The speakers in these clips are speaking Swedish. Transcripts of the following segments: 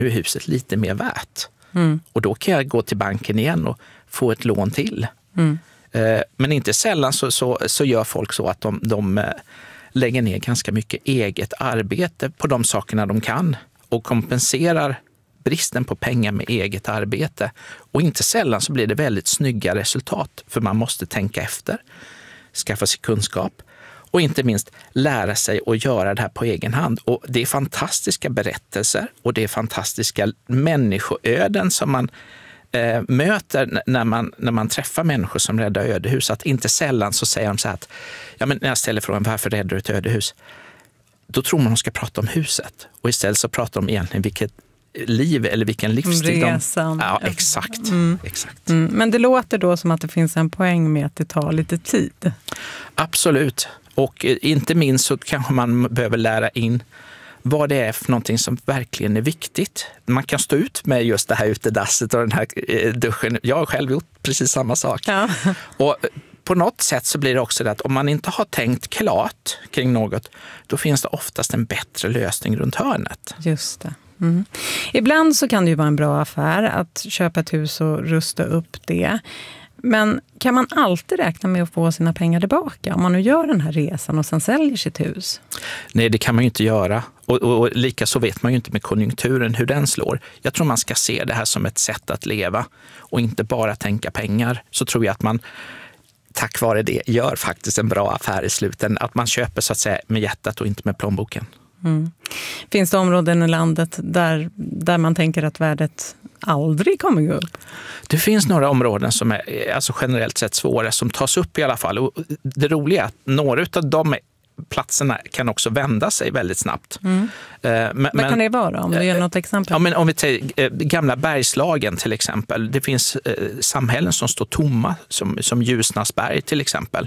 nu är huset lite mer värt. Och då kan jag gå till banken igen och få ett lån till. Men inte sällan så gör folk så att de lägger ner ganska mycket eget arbete på de sakerna de kan och kompenserar bristen på pengar med eget arbete. Och inte sällan så blir det väldigt snygga resultat, för man måste tänka efter, skaffa sig kunskap och inte minst lära sig att göra det här på egen hand. Och det är fantastiska berättelser och det är fantastiska människoöden som man möter när man träffar människor som räddar ödehus. Att inte sällan så säger de så här att men när jag ställer frågan varför räddar du ett ödehus? Då tror man att de ska prata om huset. Och istället så pratar de egentligen vilket liv eller vilken livsstil Resan. Ja, exakt. Exakt. Men det låter då som att det finns en poäng med att det tar lite tid. Absolut. Och inte minst så kanske man behöver lära in vad det är för någonting som verkligen är viktigt. Man kan stå ut med just det här utedasset och den här duschen. Jag har själv gjort precis samma sak. Ja. Och på något sätt så blir det också det att om man inte har tänkt klart kring något, då finns det oftast en bättre lösning runt hörnet. Just det. Ibland så kan det ju vara en bra affär att köpa ett hus och rusta upp det. Men kan man alltid räkna med att få sina pengar tillbaka om man nu gör den här resan och sen säljer sitt hus? Nej, det kan man ju inte göra. Och lika så vet man ju inte med konjunkturen hur den slår. Jag tror man ska se det här som ett sätt att leva och inte bara tänka pengar. Så tror jag att man tack vare det gör faktiskt en bra affär i sluten. Att man köper så att säga med hjärtat och inte med plånboken. Finns det områden i landet där man tänker att värdet aldrig kommer gå upp? Det finns några områden som är alltså generellt sett svåra som tas upp i alla fall. Och det roliga är att några av de platserna kan också vända sig väldigt snabbt. Vad kan det vara om du ger något exempel? Ja, men om vi tar gamla Bergslagen till exempel. Det finns samhällen som står tomma som Ljusnarsberg till exempel.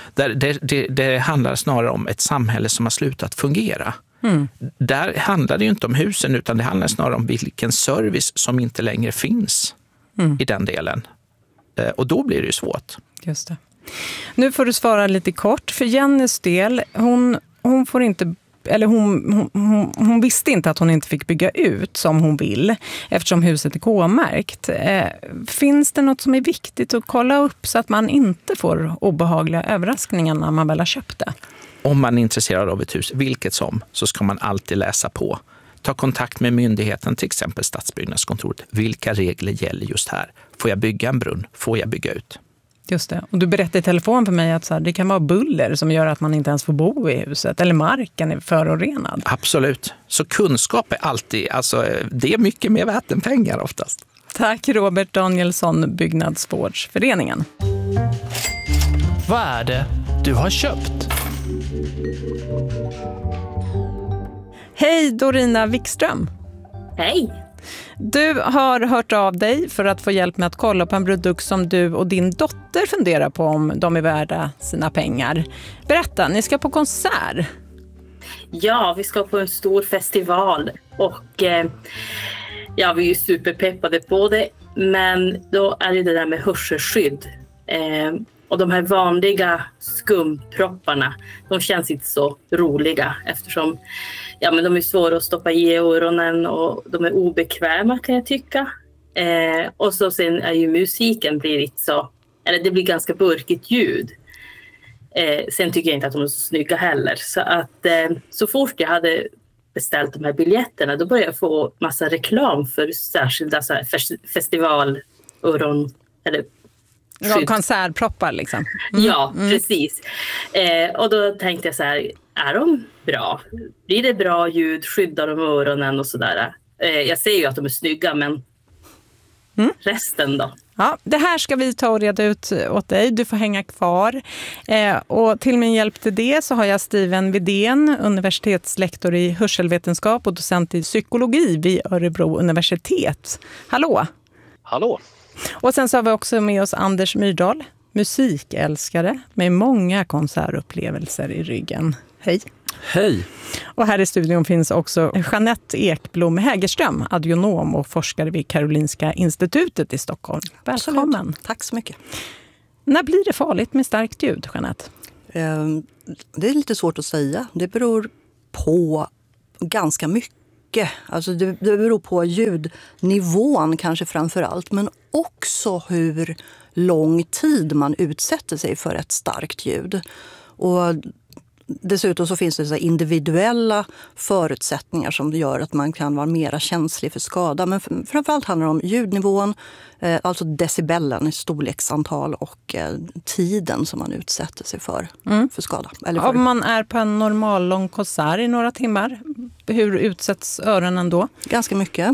Det handlar snarare om ett samhälle som har slutat fungera. Där handlar det ju inte om husen utan det handlar snarare om vilken service som inte längre finns i den delen. Och då blir det ju svårt. Just det. Nu får du svara lite kort. För Jennys del, hon får inte, eller hon visste inte att hon inte fick bygga ut som hon vill eftersom huset är K-märkt. Finns det något som är viktigt att kolla upp så att man inte får obehagliga överraskningar när man väl har köpt det? Om man är intresserad av ett hus, vilket som, så ska man alltid läsa på. Ta kontakt med myndigheten, till exempel Stadsbyggnadskontoret. Vilka regler gäller just här? Får jag bygga en brunn? Får jag bygga ut? Just det. Och du berättade i telefon för mig att det kan vara buller som gör att man inte ens får bo i huset. Eller marken är förorenad. Absolut. Så kunskap är alltid, det är mycket mer värt än pengar oftast. Tack Robert Danielsson, Byggnadsvårdsföreningen. Vad är det du har köpt? Hej Dorina Wikström. Hej. Du har hört av dig för att få hjälp med att kolla på en produkt som du och din dotter funderar på om de är värda sina pengar. Berätta, ni ska på konsert. Ja, vi ska på en stor festival och vi är ju superpeppade på det. Men då är det där med hörselskydd. Och de här vanliga skumpropparna, de känns inte så roliga eftersom de är svåra att stoppa i öronen och de är obekväma kan jag tycka. Och så sen är ju musiken blir inte så, eller det blir ganska burkigt ljud. Sen tycker jag inte att de är så snygga heller. Så att så fort jag hade beställt de här biljetterna då började jag få massa reklam för särskilda så här festivalöron eller konsertproppar liksom. Ja, precis. Och då tänkte jag så här, är de bra? Blir det bra ljud? Skyddar de öronen och sådär? Jag ser ju att de är snygga, men resten då? Ja, det här ska vi ta och reda ut åt dig. Du får hänga kvar. Och till min hjälp till det så har jag Steven Widén, universitetslektor i hörselvetenskap och docent i psykologi vid Örebro universitet. Hallå! Hallå! Och sen så har vi också med oss Anders Myrdal, musikälskare med många konsertupplevelser i ryggen. Hej! Hej! Och här i studion finns också Jeanette Ekblom Hägerström, adionom och forskare vid Karolinska institutet i Stockholm. Välkommen! Absolut. Tack så mycket. När blir det farligt med starkt ljud, Jeanette? Det är lite svårt att säga. Det beror på ganska mycket. mycket. Alltså det beror på ljudnivån kanske framför allt, men också hur lång tid man utsätter sig för ett starkt ljud. Och dessutom så finns det så individuella förutsättningar som gör att man kan vara mer känslig för skada. Men framförallt handlar det om ljudnivån, alltså decibellen, storleksantal och tiden som man utsätter sig för skada. Eller för. Om man är på en normal lång konsert i några timmar, hur utsätts öronen då? Ganska mycket.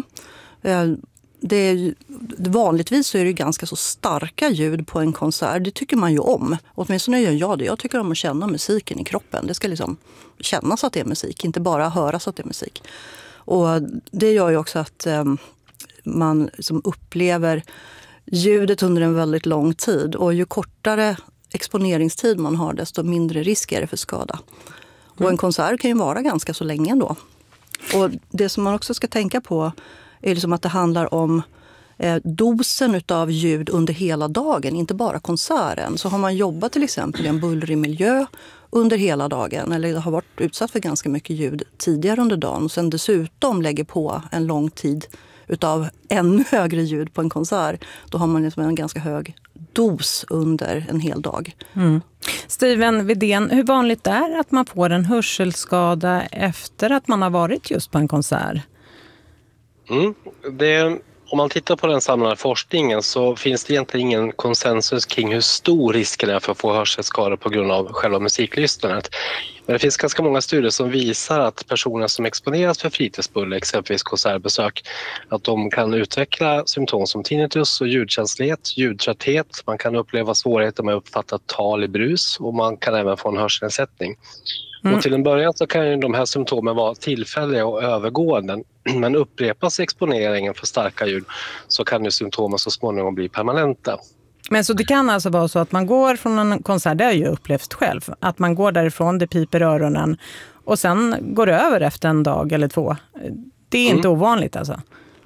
Vanligtvis så är det ganska så starka ljud på en konsert. Det tycker man ju om. Åtminstone gör jag det. Jag tycker om att känna musiken i kroppen. Det ska liksom kännas att det är musik, inte bara höras att det är musik. Och det gör ju också att man som upplever ljudet under en väldigt lång tid. Och ju kortare exponeringstid man har, desto mindre risk är det för skada. Och en konsert kan ju vara ganska så länge då. Och det som man också ska tänka på är liksom att det handlar om dosen av ljud under hela dagen, inte bara konserten. Så har man jobbat till exempel i en bullrig miljö under hela dagen eller har varit utsatt för ganska mycket ljud tidigare under dagen och sen dessutom lägger på en lång tid utav ännu högre ljud på en konsert, då har man liksom en ganska hög dos under en hel dag. Steven Widén, hur vanligt är det att man får en hörselskada efter att man har varit just på en konsert? Om man tittar på den samlade forskningen så finns det egentligen ingen konsensus kring hur stor risken är för att få hörselskador på grund av själva musiklyssnandet. Men det finns ganska många studier som visar att personer som exponeras för fritidsbuller, exempelvis konsertbesök, att de kan utveckla symptom som tinnitus och ljudkänslighet, ljudtrötthet. Man kan uppleva svårigheter med att uppfatta tal i brus och man kan även få en hörselnedsättning. Och till en början så kan ju de här symptomen vara tillfälliga och övergående. Men upprepas exponeringen för starka ljud så kan ju symptomen så småningom bli permanenta. Men så det kan alltså vara så att man går från en konsert, det har jag ju upplevt själv, att man går därifrån, det piper öronen och sen går det över efter en dag eller två. Det är inte ovanligt alltså?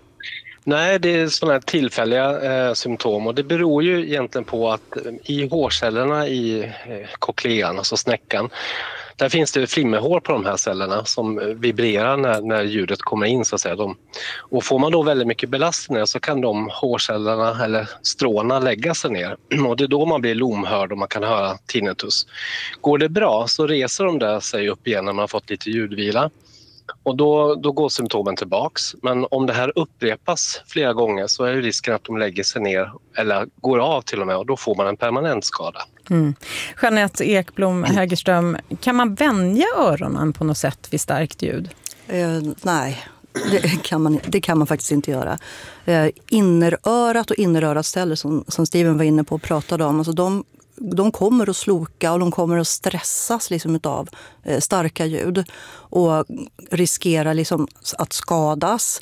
Nej, det är sådana här tillfälliga symptom och det beror ju egentligen på att i hårcellerna i koklean, alltså snäckan, där finns det flimmerhår på de här cellerna som vibrerar när ljudet kommer in så att säga. Och får man då väldigt mycket belastningar så kan de hårcellerna eller stråna lägga sig ner. Och det är då man blir lomhörd och man kan höra tinnitus. Går det bra så reser de där sig upp igen när man har fått lite ljudvila. Och då går symptomen tillbaks. Men om det här upprepas flera gånger så är ju risken att de lägger sig ner eller går av till och med och då får man en permanent skada. Jeanette Ekblom Hägerström, kan man vänja öronen på något sätt vid starkt ljud? Nej, det kan man faktiskt inte göra. Innerörat och innerörats ställer som Steven var inne på och pratade om, alltså de kommer att sloka och de kommer att stressas liksom av starka ljud och riskera liksom att skadas.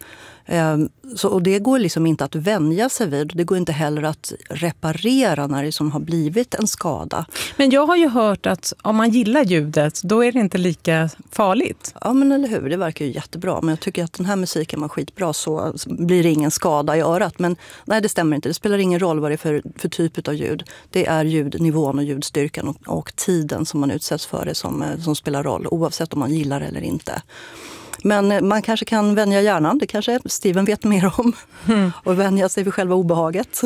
Och det går liksom inte att vänja sig vid. Det går inte heller att reparera när det liksom har blivit en skada. Men jag har ju hört att om man gillar ljudet, då är det inte lika farligt. Ja, men eller hur? Det verkar ju jättebra. Men jag tycker att den här musiken var skitbra, så blir det ingen skada i örat. Men nej, det stämmer inte. Det spelar ingen roll vad det är för typ av ljud. Det är ljudnivån och ljudstyrkan och tiden som man utsätts för det som spelar roll, oavsett om man gillar det eller inte. Men man kanske kan vänja hjärnan, det kanske Steven vet mer om, och vänja sig vid själva obehaget.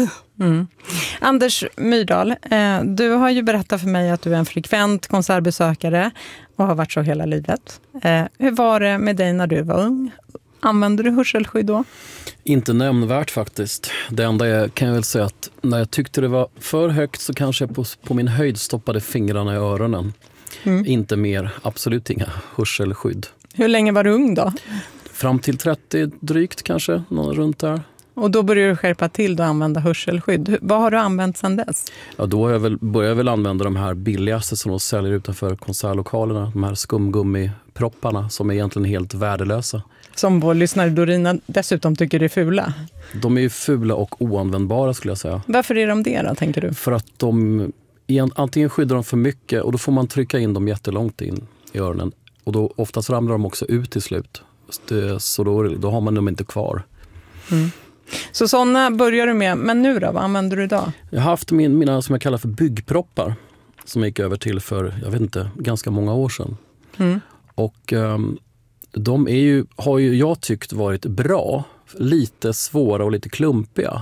Anders Myrdal, du har ju berättat för mig att du är en frekvent konsertbesökare och har varit så hela livet. Hur var det med dig när du var ung? Använde du hörselskydd då? Inte nämnvärt faktiskt. Det enda jag kan väl säga att när jag tyckte det var för högt så kanske jag på min höjd stoppade fingrarna i öronen. Inte mer, absolut inga hörselskydd. Hur länge var du ung då? Fram till 30 drygt kanske, någon runt där. Och då började du skärpa till och använda hörselskydd. Vad har du använt sedan dess? Ja, då började jag väl använda de här billigaste som de säljer utanför konsertlokalerna. De här skumgummipropparna som är egentligen helt värdelösa. Som vår lyssnare Dorina dessutom tycker är fula. De är ju fula och oanvändbara skulle jag säga. Varför är de det då, tänker du? För att antingen skyddar de för mycket och då får man trycka in dem jättelångt in i öronen. Och då oftast ramlar de också ut till slut. Så då har man dem inte kvar. Så sådana börjar du med. Men nu då, vad använder du idag? Jag har haft mina som jag kallar för byggproppar. Som jag gick över till för, jag vet inte, ganska många år sedan. Och De har ju jag tyckt varit bra. Lite svåra och lite klumpiga.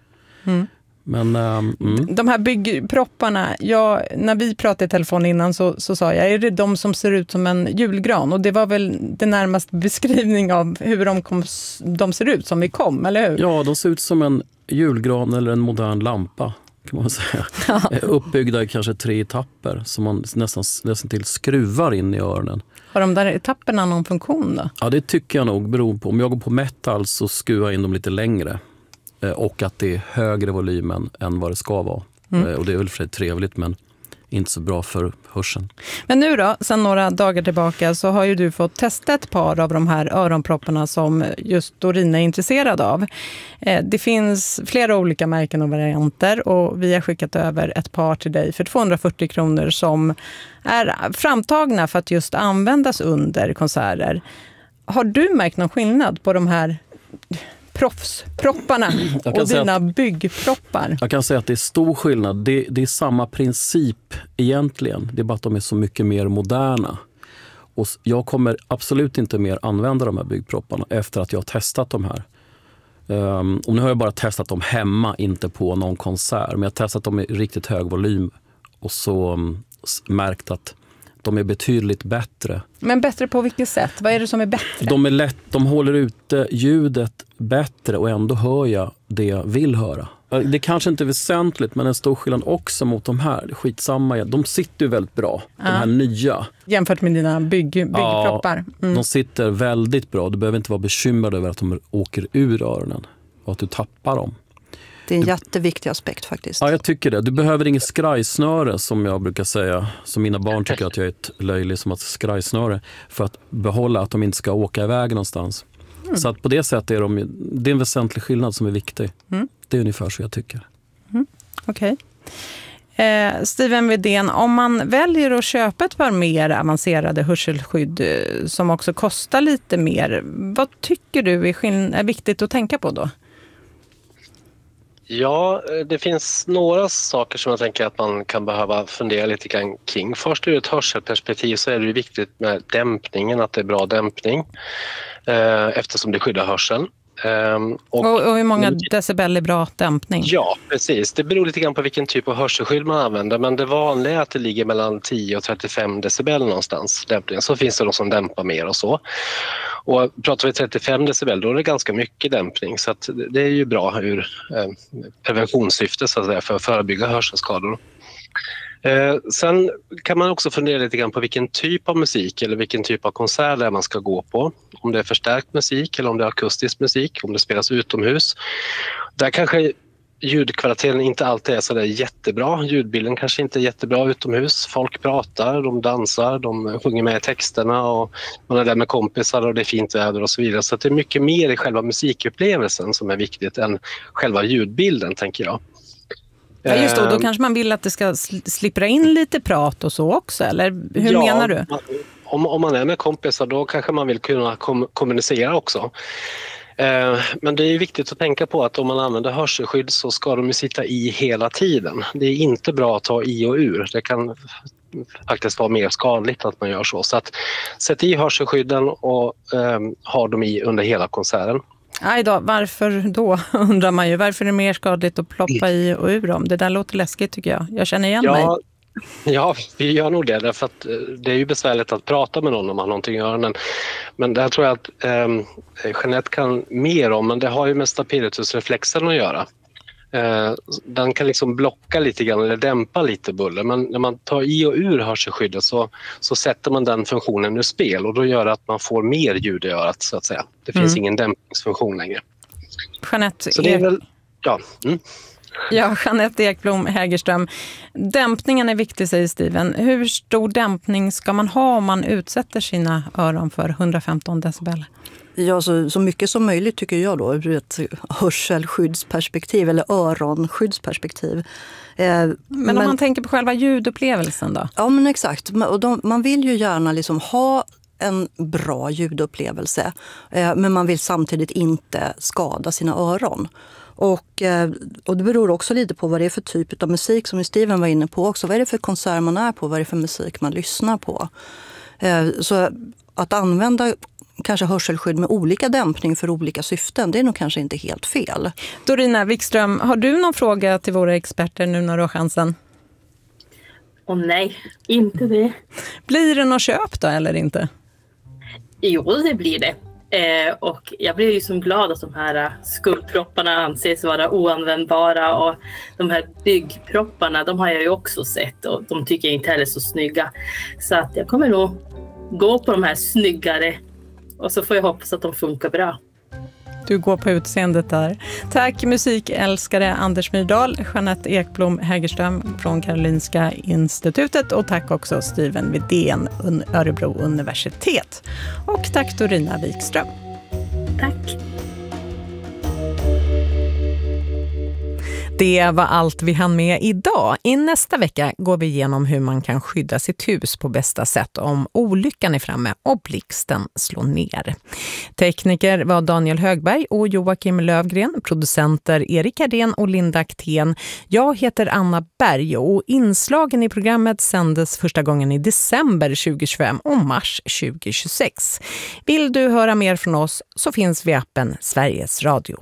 Men, De här byggpropparna, när vi pratade i telefon innan så sa jag, är det de som ser ut som en julgran? Och det var väl den närmaste beskrivning av hur de ser ut som vi kom, eller hur? Ja, de ser ut som en julgran eller en modern lampa, kan man säga. Uppbyggda i kanske 3 etapper som man nästan till skruvar in i öronen. Har de där etapperna någon funktion då? Ja, det tycker jag nog beror på. Om jag går på metal så skruvar jag in dem lite längre. Och att det är högre volym än vad det ska vara. Och det är väl för sig trevligt, men inte så bra för hörseln. Men nu då, sedan några dagar tillbaka så har ju du fått testa ett par av de här öronpropparna som just Dorina är intresserad av. Det finns flera olika märken och varianter och vi har skickat över ett par till dig för 240 kronor som är framtagna för att just användas under konserter. Har du märkt någon skillnad på de här proffspropparna och dina byggproppar? Jag kan säga att det är stor skillnad. Det är samma princip egentligen. Det är bara att de är så mycket mer moderna. Och jag kommer absolut inte mer använda de här byggpropparna efter att jag har testat de här. Och nu har jag bara testat dem hemma, inte på någon konsert. Men jag har testat dem i riktigt hög volym och så märkt att de är betydligt bättre. Men bättre på vilket sätt? Vad är det som är bättre? De håller ute ljudet bättre och ändå hör jag det jag vill höra. Det kanske inte är väsentligt, men en stor skillnad också mot de här. Skitsamma, de sitter ju väldigt bra. De här nya. Jämfört med dina byggproppar. De sitter väldigt bra. Du behöver inte vara bekymrad över att de åker ur öronen och att du tappar dem. Det är en jätteviktig aspekt faktiskt. Ja, jag tycker det. Du behöver ingen skrajsnöre, som jag brukar säga. Som mina barn tycker att jag är ett löjlig som ett skrajsnöre. För att behålla att de inte ska åka iväg någonstans. Så att på det sättet är det är en väsentlig skillnad som är viktig. Det är ungefär så jag tycker. Okej. Steven Widén, om man väljer att köpa ett par mer avancerade hörselskydd som också kostar lite mer, vad tycker du är viktigt att tänka på då? Ja, det finns några saker som jag tänker att man kan behöva fundera lite grann kring. Först ur ett hörselperspektiv så är det ju viktigt med dämpningen, att det är bra dämpning eftersom det skyddar hörseln. Och hur många decibel är bra dämpning? Ja, precis. Det beror lite grann på vilken typ av hörselskydd man använder, men det vanliga är att det ligger mellan 10 och 35 decibel någonstans dämpningen. Så finns det de som dämpar mer och så. Och pratar vi 35 decibel, då är det ganska mycket dämpning, så att det är ju bra ur preventionssyfte så att säga, för att förebygga hörselskador. Sen kan man också fundera lite grann på vilken typ av musik eller vilken typ av konsert där man ska gå på. Om det är förstärkt musik eller om det är akustisk musik, om det spelas utomhus. Där kanske ljudkvaliteten inte alltid är så där jättebra. Ljudbilden kanske inte är jättebra utomhus. Folk pratar, de dansar, de sjunger med i texterna och man är där med kompisar och det är fint väder och så vidare. Så det är mycket mer i själva musikupplevelsen som är viktigt än själva ljudbilden, tänker jag. Ja, just då kanske man vill att det ska slippa in lite prat och så också, eller hur menar du? Om man är med kompisar då kanske man vill kunna kommunicera också. Men det är viktigt att tänka på att om man använder hörselskydd så ska de ju sitta i hela tiden. Det är inte bra att ta i och ur. Det kan faktiskt vara mer skadligt att man gör så. Så att sätt i hörselskydden och ha dem i under hela konserten. Aj då, varför då undrar man ju. Varför är det mer skadligt att ploppa i och ur dem? Det där låter läskigt tycker jag. Jag känner igen mig. Ja, vi gör nog det. Därför att det är ju besvärligt att prata med någon om man har någonting i öronen. Men det här tror jag att Jeanette kan mer om. Men det har ju med stapeditusreflexen att göra. Den kan liksom blocka lite grann eller dämpa lite buller. Men när man tar i och ur hörselskyddet så sätter man den funktionen ur spel. Och då gör det att man får mer ljud i örat så att säga. Det finns ingen dämpningsfunktion längre. Jeanette, så det är väl, ja. Ja, Jeanette Ekblom Hägerström. Dämpningen är viktig, säger Steven. Hur stor dämpning ska man ha om man utsätter sina öron för 115 decibel? Ja, så mycket som möjligt tycker jag då, ur ett hörselskyddsperspektiv eller öronskyddsperspektiv. Men om man tänker på själva ljudupplevelsen då? Ja, men exakt. Man vill ju gärna liksom ha en bra ljudupplevelse, men man vill samtidigt inte skada sina öron. Och det beror också lite på vad det är för typ av musik, som Steven var inne på också. Vad är det för konsert man är på? Vad är det för musik man lyssnar på? Så att använda kanske hörselskydd med olika dämpning för olika syften. Det är nog kanske inte helt fel. Dorina Wikström, har du någon fråga till våra experter nu när du har chansen? Nej, inte det. Blir det något köp då eller inte? Jo, det blir det. Och jag blir ju så glad att de här skuldpropparna anses vara oanvändbara, och de här byggpropparna, de har jag ju också sett och de tycker jag inte heller är så snygga. Så att jag kommer nog gå på de här snyggare, och så får jag hoppas att de funkar bra. Du går på utseendet där. Tack musikälskare Anders Myrdal, Jeanette Ekblom Hägerström från Karolinska institutet, och tack också Steven Widén, Örebro universitet. Och tack Dorina Wikström. Tack. Det var allt vi hann med idag. I nästa vecka går vi igenom hur man kan skydda sitt hus på bästa sätt om olyckan är framme och blixten slår ner. Tekniker var Daniel Högberg och Joakim Lövgren, producenter Erik Hardén och Linda Aktén. Jag heter Anna Berg och inslagen i programmet sändes första gången i december 2025 och mars 2026. Vill du höra mer från oss så finns vi i appen Sveriges Radio.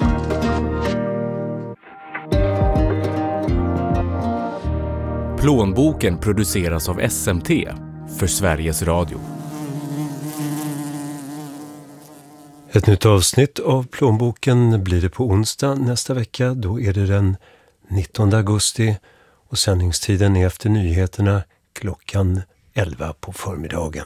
Plånboken produceras av SMT för Sveriges Radio. Ett nytt avsnitt av Plånboken blir det på onsdag nästa vecka. Då är det den 19 augusti och sändningstiden är efter nyheterna klockan 11 på förmiddagen.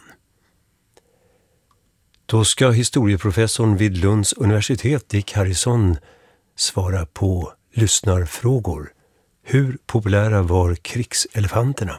Då ska historieprofessorn vid Lunds universitet, Dick Harrison, svara på lyssnarfrågor. Hur populära var krigselefanterna?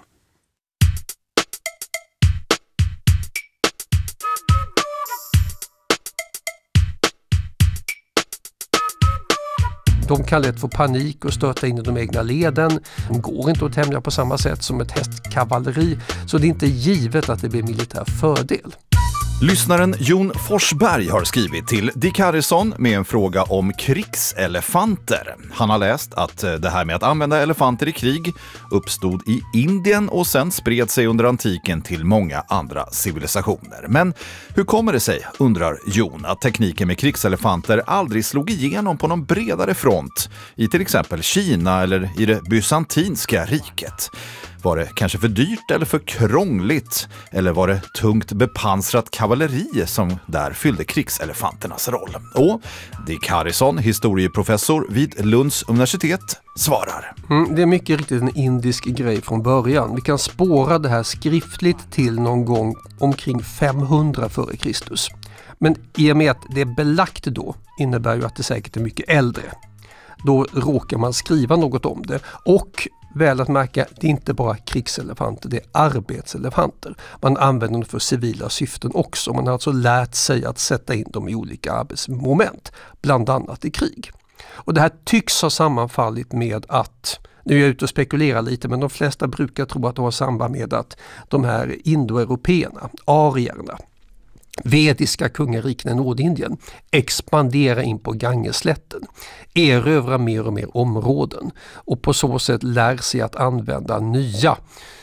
De kan lätt få panik och stöta in i de egna leden. De går inte att tämja på samma sätt som ett hästkavalleri, så det är inte givet att det blir militär fördel. Lyssnaren Jon Forsberg har skrivit till Dick Harrison med en fråga om krigselefanter. Han har läst att det här med att använda elefanter i krig uppstod i Indien och sen spred sig under antiken till många andra civilisationer. Men hur kommer det sig, undrar Jon, att tekniken med krigselefanter aldrig slog igenom på någon bredare front i till exempel Kina eller i det bysantinska riket? Var det kanske för dyrt eller för krångligt? Eller var det tungt bepansrat kavalleri som där fyllde krigselefanternas roll? Och Dick Harrison, historieprofessor vid Lunds universitet, svarar. Det är mycket riktigt en indisk grej från början. Vi kan spåra det här skriftligt till någon gång omkring 500 före Kristus. Men i och med att det är belagt då innebär ju att det säkert är mycket äldre. Då råkar man skriva något om det, och väl att märka, det är inte bara krigselefanter, det är arbetselefanter. Man använder dem för civila syften också. Man har alltså lärt sig att sätta in dem i olika arbetsmoment, bland annat i krig. Och det här tycks ha sammanfallit med att, nu är jag ute och spekulerar lite, men de flesta brukar tro att det har samband med att de här indoeuropeerna, arierna, vediska kungariken i Nordindien expanderar in på Gangeslätten, erövrar mer och mer områden och på så sätt lär sig att använda nya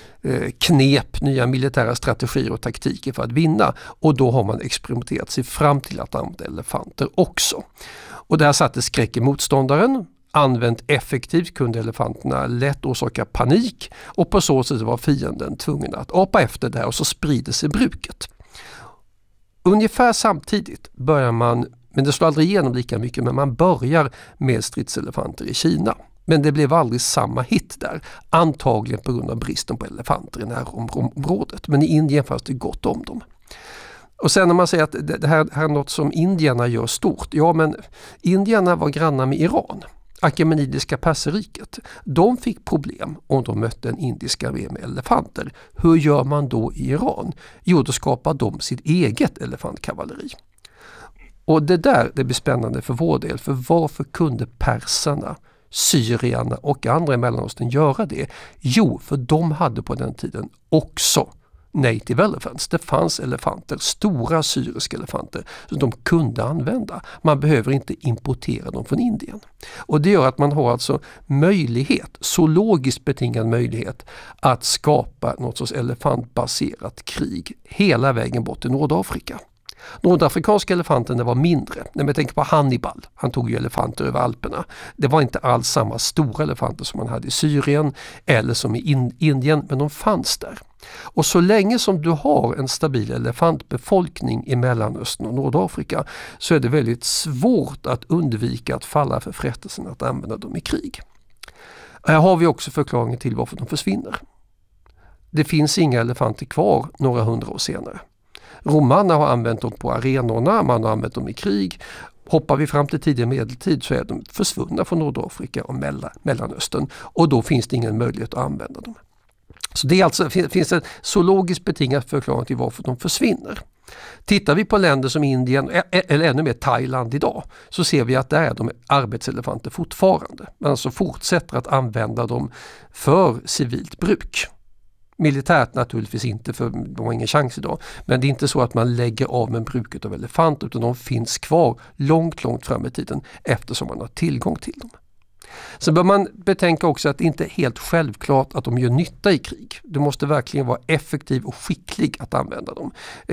knep, nya militära strategier och taktiker för att vinna, och då har man experimenterat sig fram till att använda elefanter också. Och där satte skräck i motståndaren. Använt effektivt kunde elefanterna lätt orsaka panik, och på så sätt var fienden tvungen att apa efter det här, och så sprider sig bruket. Ungefär samtidigt börjar man, men det slår aldrig igenom lika mycket, men man börjar med stridselefanter i Kina. Men det blev aldrig samma hit där, antagligen på grund av bristen på elefanter i närområdet. Men i Indien fanns det gott om dem. Och sen när man säger att det här är något som indierna gör stort. Ja, men indierna var grannar med Iran. Achaemenidiska perserriket. De fick problem om de mötte en indisk armé med elefanter. Hur gör man då i Iran? Jo, då skapar de sitt eget elefantkavalleri. Och det blir spännande för vår del. För varför kunde perserna, syrierna och andra i Mellanöstern göra det? Jo, för de hade på den tiden också native elephants. Det fanns elefanter, stora syriska elefanter som de kunde använda. Man behöver inte importera dem från Indien. Och det gör att man har alltså möjlighet, zoologiskt betingad möjlighet, att skapa något sorts elefantbaserat krig hela vägen bort till Nordafrika. Nordafrikanska elefanterna var mindre. När man tänker på Hannibal, han tog ju elefanter över Alperna. Det var inte alls samma stora elefanter som man hade i Syrien eller som i Indien, men de fanns där. Och så länge som du har en stabil elefantbefolkning i Mellanöstern och Nordafrika så är det väldigt svårt att undvika att falla för frestelsen att använda dem i krig. Här har vi också förklaringen till varför de försvinner. Det finns inga elefanter kvar några 100 år senare. Romarna har använt dem på arenorna, man har använt dem i krig. Hoppar vi fram till tidig medeltid så är de försvunna från Nordafrika och Mellanöstern och då finns det ingen möjlighet att använda dem. Så det är alltså, finns en zoologiskt betingad förklaring till varför de försvinner. Tittar vi på länder som Indien eller ännu mer Thailand idag så ser vi att där är de arbetselefanter fortfarande. Man alltså fortsätter att använda dem för civilt bruk. Militärt naturligtvis inte, för de har ingen chans idag. Men det är inte så att man lägger av med bruket av elefant, utan de finns kvar långt fram i tiden eftersom man har tillgång till dem. Så bör man betänka också att det inte är helt självklart att de gör nytta i krig. Du måste verkligen vara effektiv och skicklig att använda dem.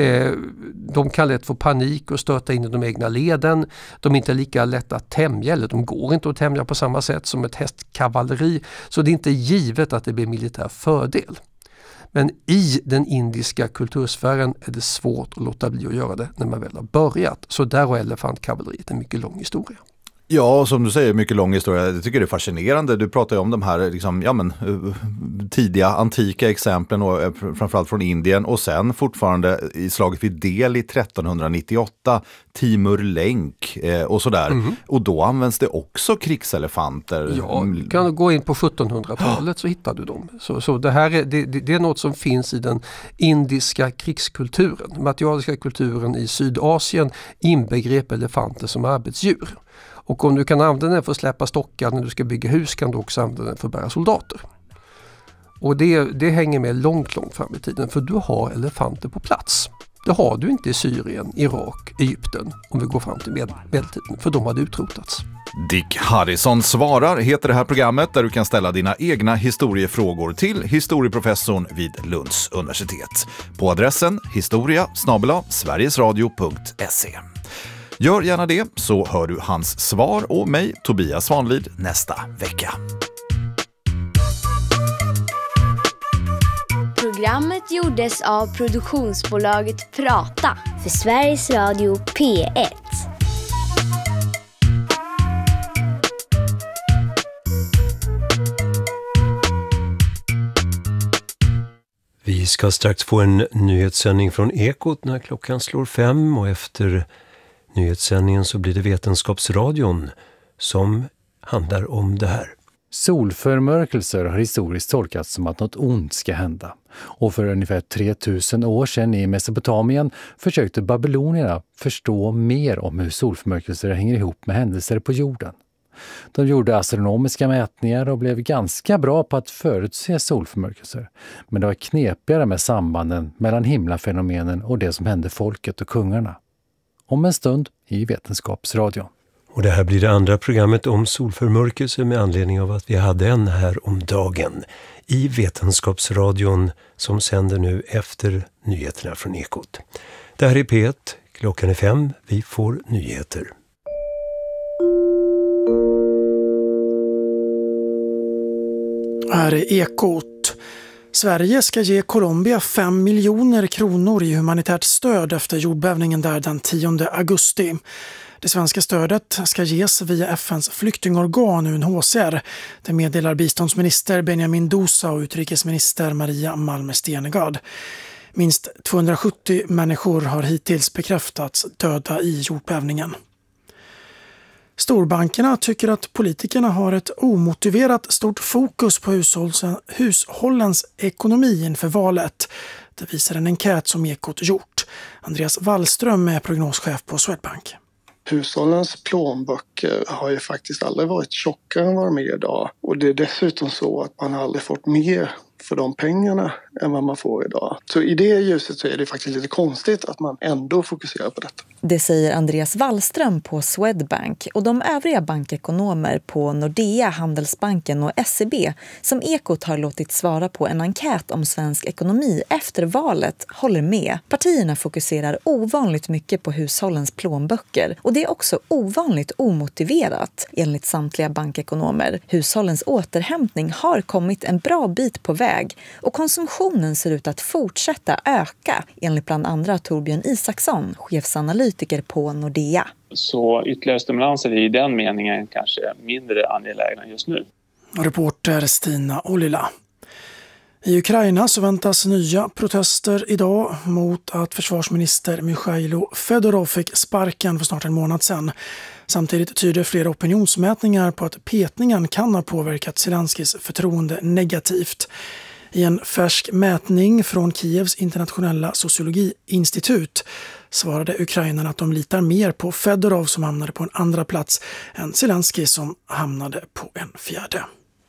De kan lätt få panik och stöta in i de egna leden. De är inte lika lätta att tämja, eller de går inte att tämja på samma sätt som ett hästkavalleri. Så det är inte givet att det blir militär fördel. Men i den indiska kultursfären är det svårt att låta bli att göra det när man väl har börjat. Så där har elefantkavalleriet en mycket lång historia. Ja, som du säger, mycket lång historia. Jag tycker det är fascinerande. Du pratar ju om de här liksom, tidiga antika exemplen, och framförallt från Indien, och sen fortfarande i slaget vid Delhi 1398, Timur Lenk och sådär. Och då används det också krigselefanter. Ja, kan du gå in på 1700-talet så hittar du dem. Så det här det är något som finns i den indiska krigskulturen. Materialiska kulturen i Sydasien inbegrep elefanter som arbetsdjur. Och om du kan använda den för att släppa stockar när du ska bygga hus, kan du också använda den för att bära soldater. Och det hänger med långt fram i tiden, för du har elefanter på plats. Det har du inte i Syrien, Irak, Egypten om vi går fram till medeltiden, för de hade utrotats. Dick Harrison svarar heter det här programmet, där du kan ställa dina egna historiefrågor till historieprofessorn vid Lunds universitet. På adressen historia@sverigesradio.se. Gör gärna det, så hör du hans svar och mig, Tobias Svanlid, nästa vecka. Programmet gjordes av produktionsbolaget Prata för Sveriges Radio P1. Vi ska strax få en nyhetssändning från Ekot när klockan slår 5, och efter nyhetssändningen så blir det Vetenskapsradion som handlar om det här. Solförmörkelser har historiskt tolkats som att något ont ska hända. Och för ungefär 3000 år sedan i Mesopotamien försökte babylonierna förstå mer om hur solförmörkelser hänger ihop med händelser på jorden. De gjorde astronomiska mätningar och blev ganska bra på att förutse solförmörkelser. Men det var knepigare med sambanden mellan himlafenomenen och det som hände folket och kungarna. Om en stund i Vetenskapsradion. Och det här blir det andra programmet om solförmörkelse med anledning av att vi hade en här om dagen i Vetenskapsradion som sänder nu efter nyheterna från Ekot. Det här är P1, klockan är 5, vi får nyheter. Här är Ekot. Sverige ska ge Colombia 5 miljoner kronor i humanitärt stöd efter jordbävningen där den 10 augusti. Det svenska stödet ska ges via FNs flyktingorgan UNHCR. Det meddelar biståndsminister Benjamin Dousa och utrikesminister Maria Malmer Stenergard. Minst 270 människor har hittills bekräftats döda i jordbävningen. Storbankerna tycker att politikerna har ett omotiverat stort fokus på hushållens ekonomi inför valet. Det visar en enkät som Ekot gjort. Andreas Wallström är prognoschef på Swedbank. Hushållens plånböcker har ju faktiskt aldrig varit tjockare än vad de är idag. Och det är dessutom så att man aldrig fått mer för de pengarna än vad man får idag. Så i det ljuset så är det faktiskt lite konstigt att man ändå fokuserar på detta. Det säger Andreas Wallström på Swedbank och de övriga bankekonomer på Nordea, Handelsbanken och SEB som Ekot har låtit svara på en enkät om svensk ekonomi efter valet håller med. Partierna fokuserar ovanligt mycket på hushållens plånböcker och det är också ovanligt omotiverat enligt samtliga bankekonomer. Hushållens återhämtning har kommit en bra bit på väg och konsumtionen ser ut att fortsätta öka enligt bland andra Torbjörn Isaksson, chefsanalytiker på Nordea. Så ytterligare stimulanser är i den meningen kanske mindre angelägna just nu. Reporter Stina Ollila. I Ukraina så väntas nya protester idag mot att försvarsminister Mikhailo Fedorov fick sparken för snart en månad sedan. Samtidigt tyder flera opinionsmätningar på att petningen kan ha påverkat Zelenskis förtroende negativt. I en färsk mätning från Kievs internationella sociologiinstitut svarade ukrainarna att de litar mer på Fedorov som hamnade på en andra plats än Zelensky som hamnade på en fjärde.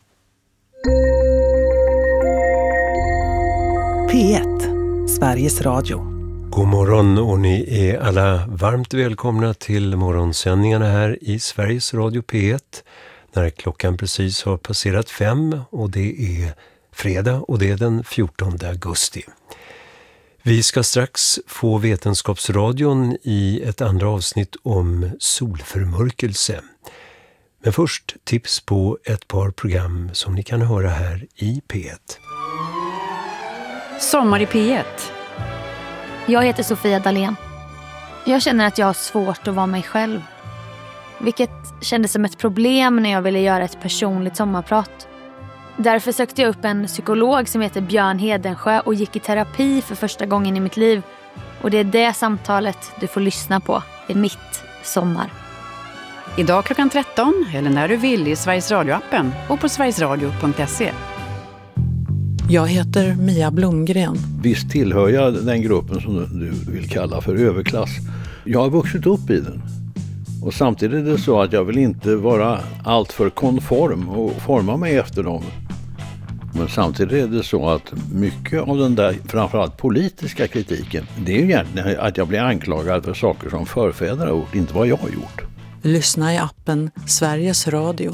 P1, Sveriges Radio. God morgon och ni är alla varmt välkomna till morgonsändningarna här i Sveriges Radio P1 när klockan precis har passerat 5 och det är fredag och det är den 14 augusti. Vi ska strax få Vetenskapsradion i ett andra avsnitt om solförmörkelse. Men först tips på ett par program som ni kan höra här i P1. Sommar i P1. Jag heter Sofia Dalén. Jag känner att jag har svårt att vara mig själv. Vilket kändes som ett problem när jag ville göra ett personligt sommarprat. Därför sökte jag upp en psykolog som heter Björn Hedensjö och gick i terapi för första gången i mitt liv. Och det är det samtalet du får lyssna på i mitt sommar. Idag klockan 13 eller när du vill i Sveriges Radio-appen och på sverigesradio.se. Jag heter Mia Blomgren. Visst tillhör jag den gruppen som du vill kalla för överklass. Jag har vuxit upp i den. Och samtidigt är det så att jag vill inte vara alltför konform och forma mig efter dem. Men samtidigt är det så att mycket av den där framförallt politiska kritiken, det är ju egentligen att jag blir anklagad för saker som förfäder har gjort, inte vad jag har gjort. Lyssna i appen Sveriges Radio.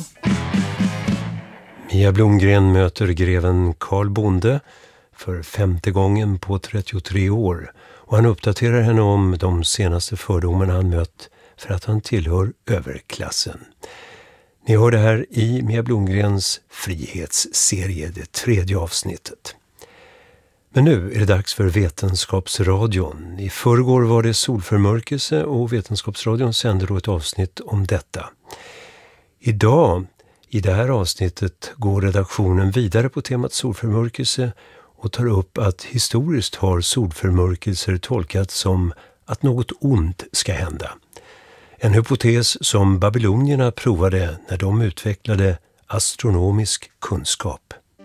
Mia Blomgren möter greven Carl Bonde för 5:e gången på 33 år och han uppdaterar henne om de senaste fördomarna han mött för att han tillhör överklassen. Ni hör det här i Mia Blomgrens frihetsserie, det 3:e avsnittet. Men nu är det dags för Vetenskapsradion. I förrgår var det solförmörkelse och Vetenskapsradion sänder då ett avsnitt om detta. Idag, i det här avsnittet, går redaktionen vidare på temat solförmörkelse och tar upp att historiskt har solförmörkelser tolkats som att något ont ska hända. En hypotes som babylonierna provade när de utvecklade astronomisk kunskap.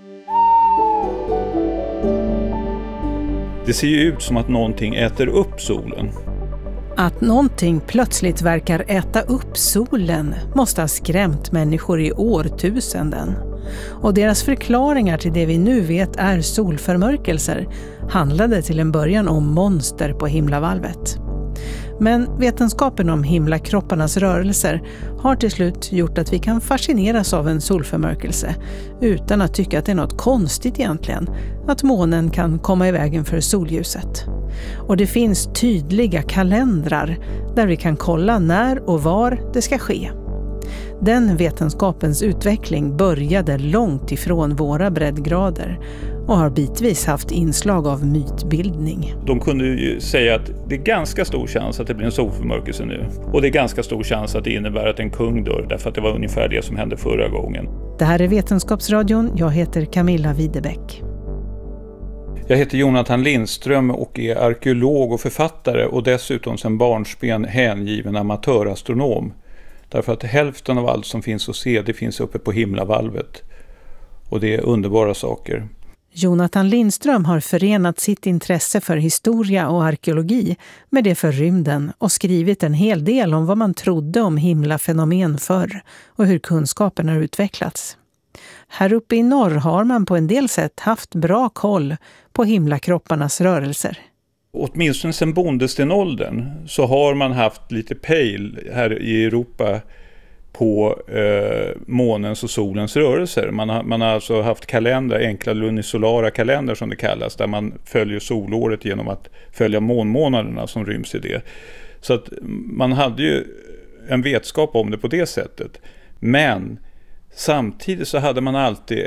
Det ser ju ut som att någonting äter upp solen. Att någonting plötsligt verkar äta upp solen måste ha skrämt människor i årtusenden. Och deras förklaringar till det vi nu vet är solförmörkelser handlade till en början om monster på himlavalvet. Men vetenskapen om himlakropparnas rörelser har till slut gjort att vi kan fascineras av en solförmörkelse utan att tycka att det är något konstigt egentligen, att månen kan komma i vägen för solljuset. Och det finns tydliga kalendrar där vi kan kolla när och var det ska ske. Den vetenskapens utveckling började långt ifrån våra breddgrader och har bitvis haft inslag av mytbildning. De kunde ju säga att det är ganska stor chans att det blir en solförmörkelse nu. Och det är ganska stor chans att det innebär att en kung dör, därför att det var ungefär det som hände förra gången. Det här är Vetenskapsradion. Jag heter Camilla Widebäck. Jag heter Jonathan Lindström och är arkeolog och författare och dessutom sedan barnsben hängiven amatörastronom. Därför att hälften av allt som finns att se, det finns uppe på himlavalvet. Och det är underbara saker. Jonathan Lindström har förenat sitt intresse för historia och arkeologi med det för rymden och skrivit en hel del om vad man trodde om himlafenomen förr och hur kunskapen har utvecklats. Här uppe i norr har man på en del sätt haft bra koll på himlakropparnas rörelser. Åtminstone sedan bondestenåldern så har man haft lite pejl här i Europa på månens och solens rörelser. Man har alltså haft kalendrar, enkla lunisolara kalendrar som det kallas, där man följer solåret genom att följa månmånaderna som ryms i det. Så att man hade ju en vetskap om det på det sättet. Men samtidigt så hade man alltid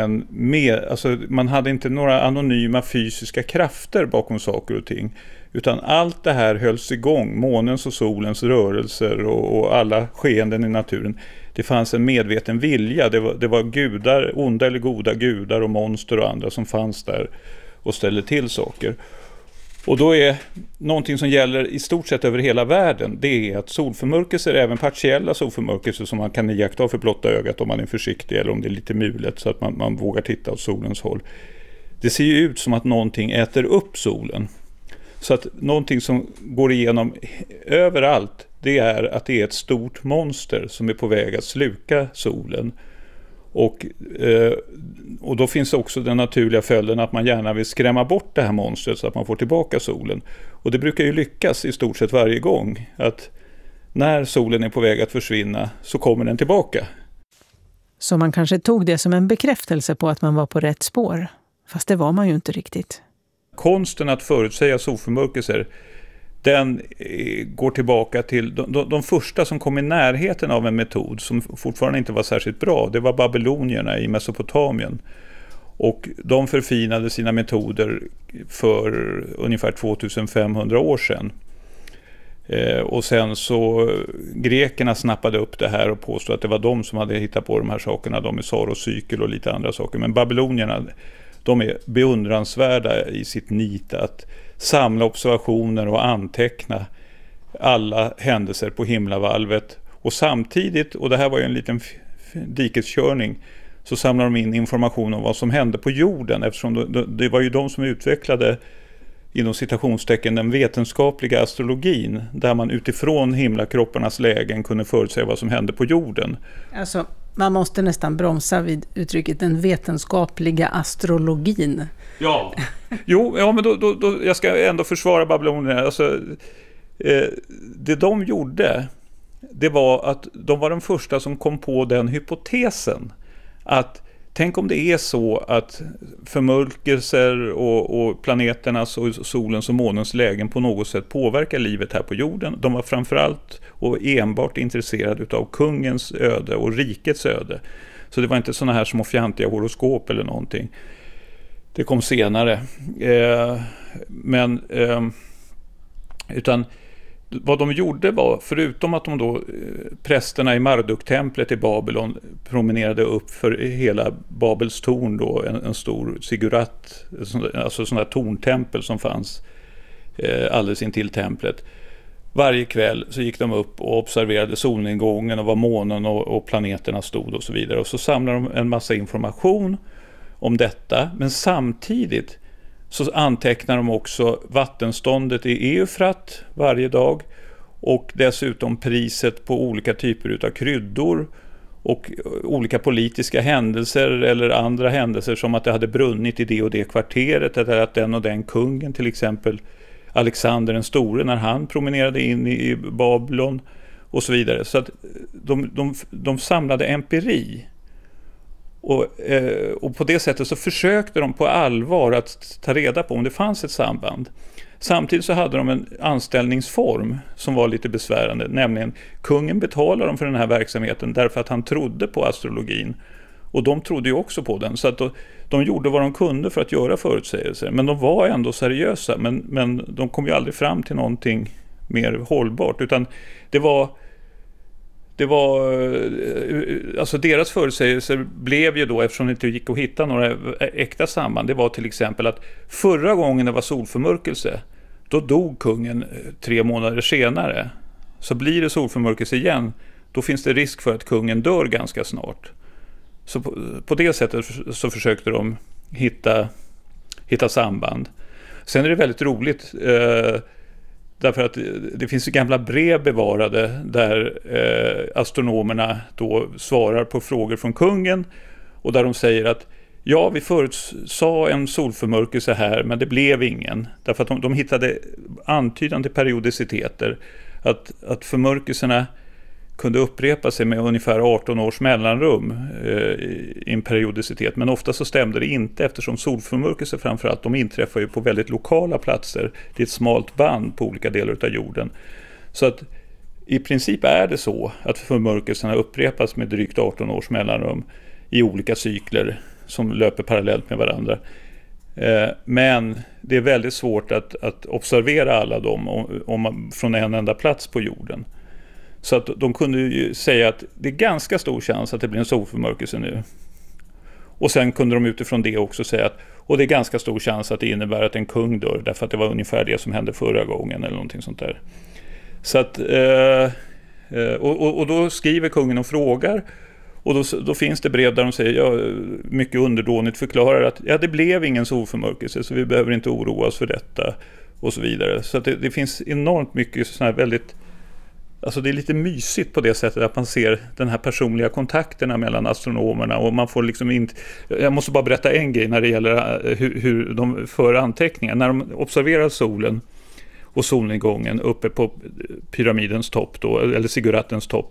man hade inte några anonyma fysiska krafter bakom saker och ting. Utan allt det här hölls igång, månens och solens rörelser och alla skeenden i naturen. Det fanns en medveten vilja, det var gudar, onda eller goda gudar och monster och andra som fanns där och ställde till saker. Och då är någonting som gäller i stort sett över hela världen, det är att solförmörkelser, även partiella solförmörkelser som man kan iaktta för blotta ögat om man är försiktig eller om det är lite mulet så att man vågar titta åt solens håll. Det ser ju ut som att någonting äter upp solen. Så att någonting som går igenom överallt, det är att det är ett stort monster som är på väg att sluka solen. Och då finns också den naturliga följden att man gärna vill skrämma bort det här monstret så att man får tillbaka solen. Och det brukar ju lyckas i stort sett varje gång. Att när solen är på väg att försvinna så kommer den tillbaka. Så man kanske tog det som en bekräftelse på att man var på rätt spår. Fast det var man ju inte riktigt. Konsten att förutsäga solförmörkelser, den går tillbaka till de första som kom i närheten av en metod som fortfarande inte var särskilt bra. Det var babylonierna i Mesopotamien. Och de förfinade sina metoder för ungefär 2500 år sedan. Och sen så grekerna snappade upp det här och påstod att det var de som hade hittat på de här sakerna. De är Saros-cykel och lite andra saker. Men babylonierna, de är beundransvärda i sitt nit att samla observationer och anteckna alla händelser på himlavalvet. Och samtidigt, och det här var ju en liten dikeskörning, så samlar de in information om vad som hände på jorden, eftersom det var ju de som utvecklade inom citationstecken den vetenskapliga astrologin, där man utifrån himlakropparnas lägen kunde förutsäga vad som hände på jorden. Alltså, man måste nästan bromsa vid uttrycket den vetenskapliga astrologin. Ja, men då jag ska ändå försvara babylonierna. Alltså, det de gjorde, det var att de var de första som kom på den hypotesen att tänk om det är så att förmörkelser och planeternas och solens och månens lägen på något sätt påverkar livet här på jorden. De var framförallt och enbart intresserade av kungens öde och rikets öde. Så det var inte såna här små fjantiga horoskop eller någonting. Det kom senare. Utan vad de gjorde var, förutom att de då, prästerna i Marduk-templet i Babylon promenerade upp för hela Babels torn då, en stor sigurat, alltså sån där torntempel som fanns alldeles intill templet. Varje kväll så gick de upp och observerade solnedgången och var månen och planeterna stod och så vidare. Och så samlade de en massa information om detta, men samtidigt så antecknar de också vattenståndet i Eufrat varje dag och dessutom priset på olika typer av kryddor och olika politiska händelser eller andra händelser, som att det hade brunnit i det och det kvarteret, eller att den och den kungen, till exempel Alexander den store, när han promenerade in i Babylon och så vidare. Så att de samlade empiri. Och på det sättet så försökte de på allvar att ta reda på om det fanns ett samband. Samtidigt så hade de en anställningsform som var lite besvärande, nämligen kungen betalade dem för den här verksamheten därför att han trodde på astrologin. Och de trodde ju också på den, så att de gjorde vad de kunde för att göra förutsägelser. Men de var ändå seriösa, men de kom ju aldrig fram till någonting mer hållbart, utan det var alltså deras förutsägelser blev ju då, eftersom det inte gick att hitta några äkta samband, det var till exempel att förra gången det var solförmörkelse, då dog kungen 3 månader senare. Så blir det solförmörkelse igen, då finns det risk för att kungen dör ganska snart. Så på det sättet så försökte de hitta samband. Sen är det väldigt roligt därför att det finns ju gamla brev bevarade där astronomerna då svarar på frågor från kungen, och där de säger att ja, vi förutsade en solförmörkelse här, men det blev ingen. Därför att de hittade antydande periodiciteter. Att förmörkelserna kunde upprepa sig med ungefär 18 års mellanrum i en periodicitet. Men ofta så stämde det inte, eftersom solförmörkelser framförallt, de inträffar ju på väldigt lokala platser. Det är ett smalt band på olika delar av jorden. Så att i princip är det så att förmörkelserna upprepas med drygt 18 års mellanrum i olika cykler som löper parallellt med varandra. Men det är väldigt svårt att observera alla dem från en enda plats på jorden. Så att de kunde ju säga att det är ganska stor chans att det blir en solförmörkelse nu. Och sen kunde de utifrån det också säga att och det är ganska stor chans att det innebär att en kung dör, därför att det var ungefär det som hände förra gången eller någonting sånt där. Så att, och då skriver kungen och frågar, och då finns det brev där de säger, mycket underdånigt förklarar att det blev ingen solförmörkelse, så vi behöver inte oroa oss för detta och så vidare. Så att det finns enormt mycket sådana här väldigt, alltså det är lite mysigt på det sättet att man ser den här personliga kontakterna mellan astronomerna, och man får liksom inte, jag måste bara berätta en grej när det gäller hur de för anteckningar. När de observerar solen och solnedgången uppe på pyramidens topp då, eller zigguratens topp,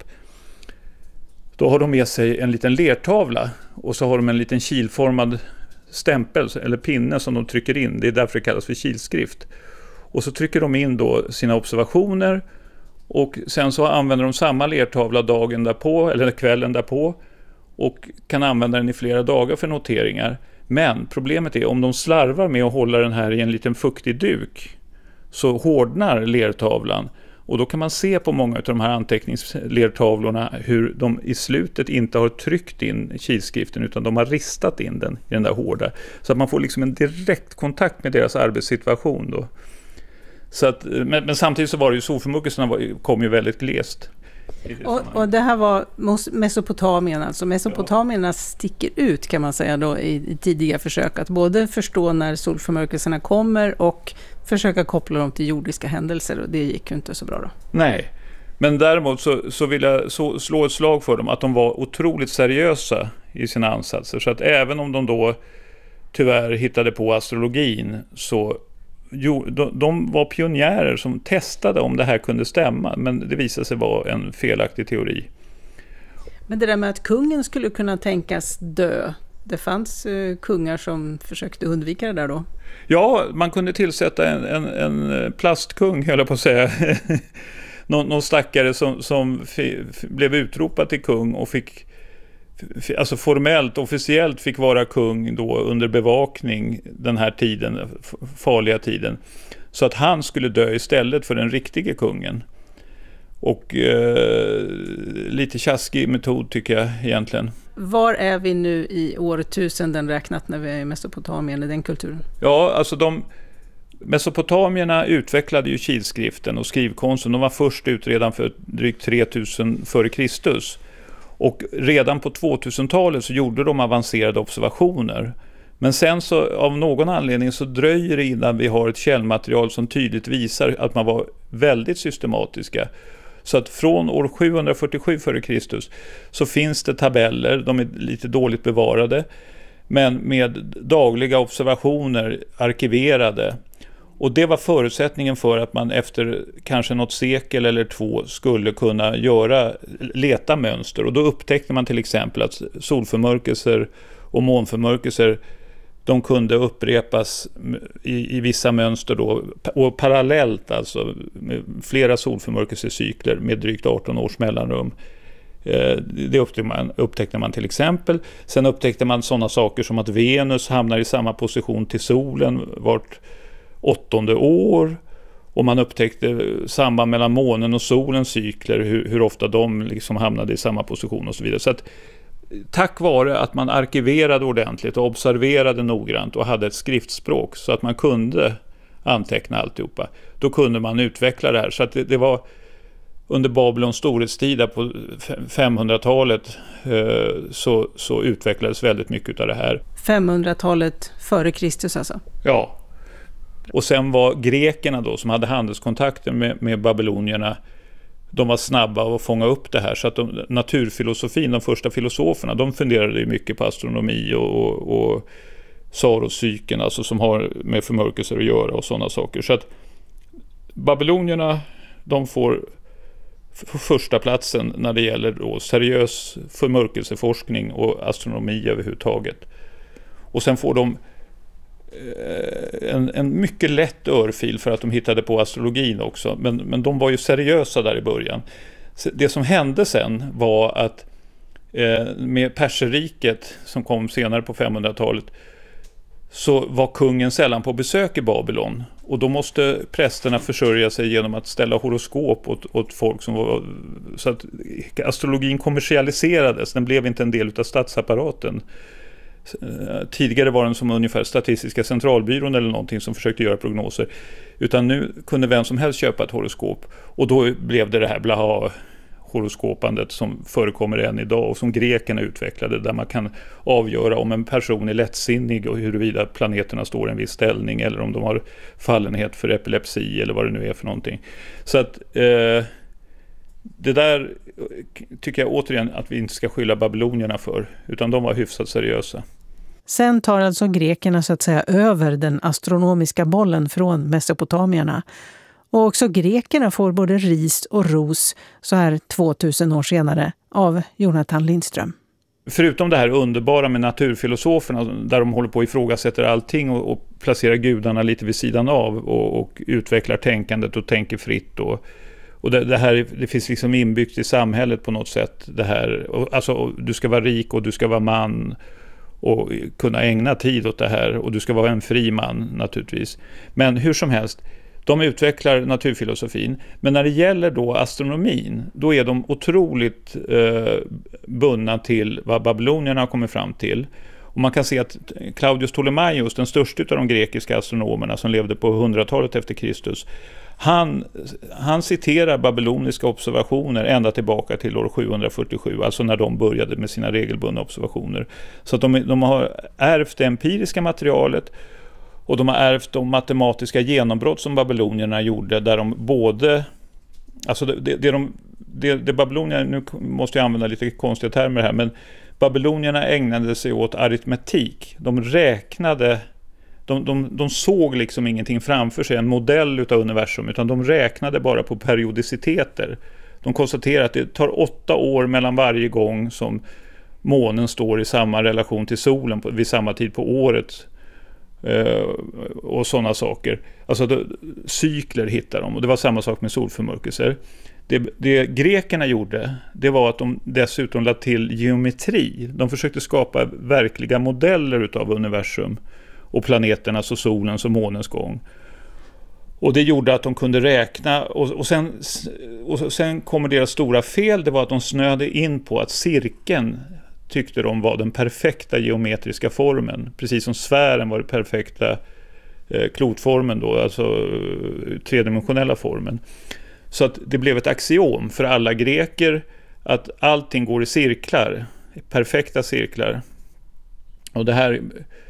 då har de med sig en liten lertavla och så har de en liten kilformad stämpel eller pinne som de trycker in. Det är därför det kallas för kilskrift. Och så trycker de in då sina observationer, och sen så använder de samma lertavla dagen därpå eller kvällen därpå och kan använda den i flera dagar för noteringar. Men problemet är om de slarvar med att hålla den här i en liten fuktig duk, så hårdnar lertavlan, och då kan man se på många av de här anteckningslertavlorna hur de i slutet inte har tryckt in kilskriften, utan de har ristat in den i den där hårda, så att man får liksom en direkt kontakt med deras arbetssituation då. Så att, men samtidigt så var det ju solförmörkelserna kom ju väldigt glest. Och det här var Mesopotamien, alltså Mesopotamierna sticker ut kan man säga då i tidiga försök att både förstå när solförmörkelserna kommer och försöka koppla dem till jordiska händelser, och det gick ju inte så bra då. Nej, men däremot så vill jag slå ett slag för dem att de var otroligt seriösa i sina ansatser, så att även om de då tyvärr hittade på astrologin, så de var pionjärer som testade om det här kunde stämma, men det visade sig vara en felaktig teori. Men det där med att kungen skulle kunna tänkas dö, det fanns kungar som försökte undvika det där då? Ja, man kunde tillsätta en plastkung, höll jag på att säga. någon stackare som blev utropad till kung och fick, alltså formellt, officiellt fick vara kung då under bevakning den här tiden, farliga tiden, så att han skulle dö istället för den riktige kungen. Och lite tjaskig metod tycker jag egentligen. Var är vi nu i årtusenden räknat när vi är i Mesopotamien i den kulturen? Ja, alltså Mesopotamierna utvecklade ju kilskriften och skrivkonsten. De var först ut redan för drygt 3000 före Kristus. Och redan på 2000-talet så gjorde de avancerade observationer. Men sen så av någon anledning så dröjer det innan vi har ett källmaterial som tydligt visar att man var väldigt systematiska. Så att från år 747 före Kristus så finns det tabeller, de är lite dåligt bevarade, men med dagliga observationer arkiverade. Och det var förutsättningen för att man efter kanske något sekel eller två skulle kunna leta mönster. Och då upptäckte man till exempel att solförmörkelser och månförmörkelser, de kunde upprepas i vissa mönster då, och parallellt alltså med flera solförmörkelsecykler med drygt 18 års mellanrum. Det upptäckte man till exempel. Sen upptäckte man sådana saker som att Venus hamnar i samma position till solen vart 8:e år, och man upptäckte samband mellan månen och solens cykler, hur ofta de liksom hamnade i samma position och så vidare. Så att tack vare att man arkiverade ordentligt och observerade noggrant och hade ett skriftspråk så att man kunde anteckna alltihopa, då kunde man utveckla det här. Så att det var under Babylons storhetstid på 500-talet så utvecklades väldigt mycket av det här. 500-talet före Kristus alltså? Ja. Och sen var grekerna då, som hade handelskontakter med babylonierna, de var snabba att fånga upp det här, så att naturfilosofin, de första filosoferna, de funderade ju mycket på astronomi och sarocykeln, alltså som har med förmörkelser att göra och sådana saker. Så att babylonierna, de får första platsen när det gäller då seriös förmörkelseforskning och astronomi överhuvudtaget. Och sen får de en mycket lätt örfil för att de hittade på astrologin också, men de var ju seriösa där i början. Det som hände sen var att med Perserriket som kom senare på 500-talet, så var kungen sällan på besök i Babylon, och då måste prästerna försörja sig genom att ställa horoskop åt folk som var, så att astrologin kommersialiserades, den blev inte en del av statsapparaten. Tidigare var den som ungefär Statistiska centralbyrån eller någonting som försökte göra prognoser, utan nu kunde vem som helst köpa ett horoskop, och då blev det här blaha horoskopandet som förekommer än idag och som grekerna utvecklade, där man kan avgöra om en person är lättsinnig och huruvida planeterna står i en viss ställning eller om de har fallenhet för epilepsi eller vad det nu är för någonting. Så att det där tycker jag återigen att vi inte ska skylla babylonierna för, utan de var hyfsat seriösa. Sen tar alltså grekerna så att säga över den astronomiska bollen från mesopotamierna. Och också grekerna får både ris och ros så här 2000 år senare av Jonathan Lindström. Förutom det här underbara med naturfilosoferna, där de håller på att ifrågasätta allting och placerar gudarna lite vid sidan av och utvecklar tänkandet och tänker fritt, och det här, det finns liksom inbyggt i samhället på något sätt, det här, alltså du ska vara rik och du ska vara man och kunna ägna tid åt det här, och du ska vara en fri man naturligtvis. Men hur som helst, de utvecklar naturfilosofin, men när det gäller då astronomin, då är de otroligt bundna till vad babylonierna har kommit fram till. Och man kan se att Claudius Ptolemaios, den största av de grekiska astronomerna som levde på 100-talet efter Kristus, han citerar babyloniska observationer ända tillbaka till år 747, alltså när de började med sina regelbundna observationer. Så att de har ärvt det empiriska materialet, och de har ärvt de matematiska genombrott som babylonierna gjorde, där de både, alltså det babylonierna, nu måste jag använda lite konstiga termer här, men babylonierna ägnade sig åt aritmetik. De räknade, de såg liksom ingenting framför sig, en modell utav universum, utan de räknade bara på periodiciteter. De konstaterade att det tar 8 år mellan varje gång som månen står i samma relation till solen vid samma tid på året, och sådana saker. Alltså cykler hittar de, och det var samma sak med solförmörkelser. Det grekerna gjorde, det var att de dessutom lade till geometri. De försökte skapa verkliga modeller utav universum och planeternas och solens och månens gång. Och det gjorde att de kunde räkna, och sen kommer deras stora fel, det var att de snöade in på att cirkeln tyckte de var den perfekta geometriska formen, precis som sfären var den perfekta klotformen då, alltså tredimensionella formen. Så att det blev ett axiom för alla greker att allting går i cirklar, perfekta cirklar. Och det här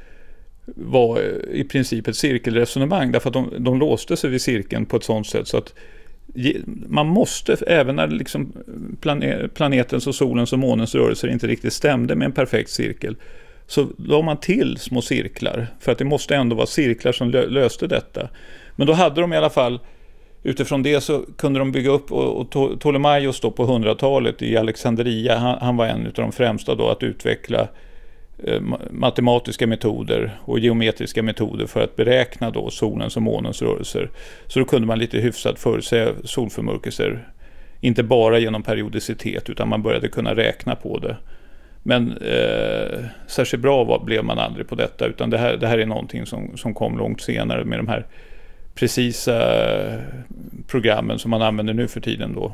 var i princip ett cirkelresonemang, därför att de låste sig vid cirkeln på ett sådant sätt så att man måste, även när liksom planetens och solens och månens rörelser inte riktigt stämde med en perfekt cirkel, så la man till små cirklar, för att det måste ändå vara cirklar som löste detta. Men då hade de i alla fall, utifrån det så kunde de bygga upp, och Ptolemaios då på 100-talet i Alexandria, han var en av de främsta då att utveckla matematiska metoder och geometriska metoder för att beräkna då solens och månens rörelser. Så då kunde man lite hyfsat förutsäga solförmörkelser, inte bara genom periodicitet, utan man började kunna räkna på det. Men särskilt bra blev man aldrig på detta, utan det här är någonting som kom långt senare med de här precisa programmen som man använder nu för tiden då.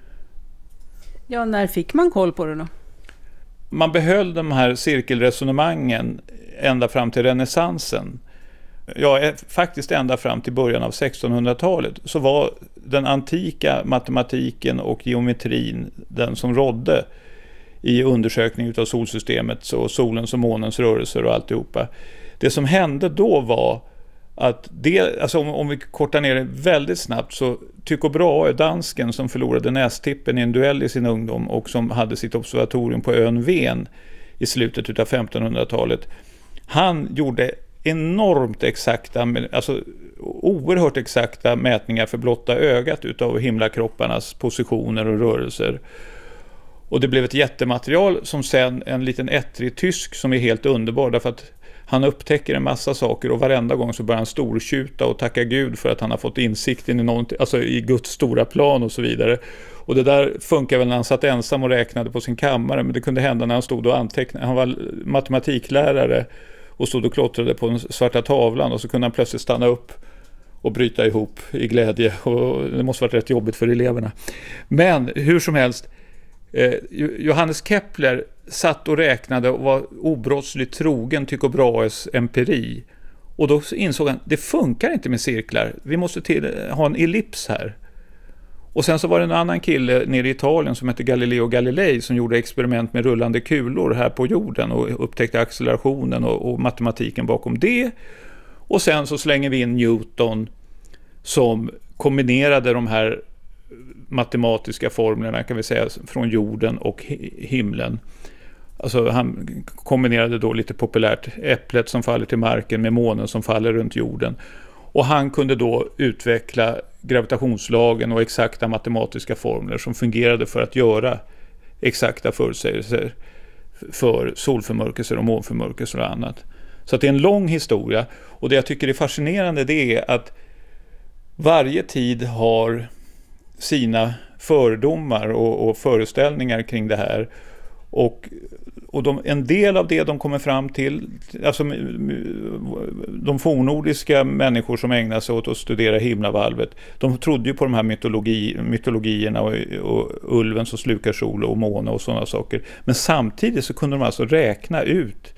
Ja, när fick man koll på det då? Man behöll de här cirkelresonemangen ända fram till renässansen. Ja, faktiskt ända fram till början av 1600-talet så var den antika matematiken och geometrin den som rådde i undersökning av solsystemet och solens och månens rörelser och alltihopa. Det som hände då var att det, alltså om vi kortar ner det väldigt snabbt, så Tycho Brahe, dansken som förlorade nästippen i en duell i sin ungdom och som hade sitt observatorium på ön Ven i slutet av 1500-talet, han gjorde enormt exakta, alltså oerhört exakta mätningar för blotta ögat utav himlakropparnas positioner och rörelser. Och det blev ett jättematerial som sen en liten ettrig tysk som är helt underbar, därför att han upptäcker en massa saker och varenda gång så börjar han stortjuta och tacka Gud för att han har fått insikten i någonting, alltså i Guds stora plan och så vidare. Och det där funkar väl när han satt ensam och räknade på sin kammare, men det kunde hända när han stod och antecknade. Han var matematiklärare och stod och klottrade på den svarta tavlan, och så kunde han plötsligt stanna upp och bryta ihop i glädje, och det måste varit rätt jobbigt för eleverna. Men hur som helst, Johannes Kepler satt och räknade och var obrottsligt trogen Tycho Brahes empiri, och då insåg han, det funkar inte med cirklar, vi måste ha en ellips här. Och sen så var det en annan kille nere i Italien som hette Galileo Galilei som gjorde experiment med rullande kulor här på jorden och upptäckte accelerationen och matematiken bakom det. Och sen så slänger vi in Newton som kombinerade de här matematiska formlerna, kan vi säga, från jorden och himlen. Alltså han kombinerade då lite populärt äpplet som faller till marken med månen som faller runt jorden. Och han kunde då utveckla gravitationslagen och exakta matematiska formler som fungerade för att göra exakta förutsägelser för solförmörkelser och månförmörkelser och annat. Så att det är en lång historia, och det jag tycker är fascinerande, det är att varje tid har sina fördomar och föreställningar kring det här, och en del av det de kommer fram till, alltså de fornnordiska människor som ägnar sig åt att studera himlavalvet, de trodde ju på de här mytologierna och ulven som slukar sol och måne och sådana saker, men samtidigt så kunde de alltså räkna ut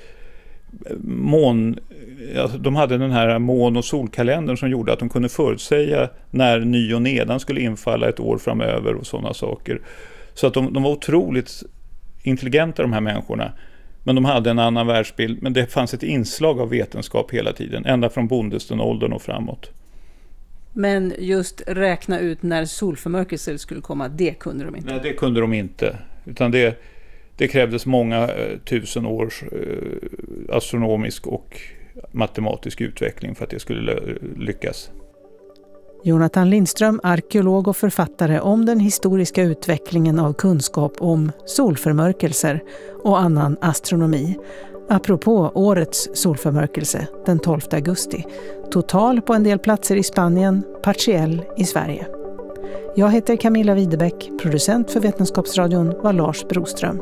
de hade den här mån- och solkalendern som gjorde att de kunde förutsäga när ny och nedan skulle infalla ett år framöver och sådana saker. Så att de var otroligt intelligenta, de här människorna, men de hade en annan världsbild, men det fanns ett inslag av vetenskap hela tiden, ända från bondestenåldern och framåt. Men just räkna ut när solförmörkelser skulle komma, det kunde de inte? Nej, det kunde de inte, utan det krävdes många tusen års astronomisk och matematisk utveckling för att det skulle lyckas. Jonathan Lindström, arkeolog och författare om den historiska utvecklingen av kunskap om solförmörkelser och annan astronomi. Apropå årets solförmörkelse den 12 augusti. Total på en del platser i Spanien, partiell i Sverige. Jag heter Camilla Widebäck, producent för Vetenskapsradion var Lars Broström.